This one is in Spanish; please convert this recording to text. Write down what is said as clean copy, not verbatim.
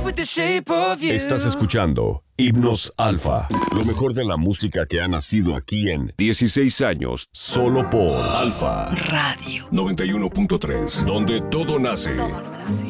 love with the shape of you. Estás escuchando Himnos Alfa, lo mejor de la música que ha nacido aquí en 16 años, solo por Alfa Radio 91.3, donde todo nace. Todo nace.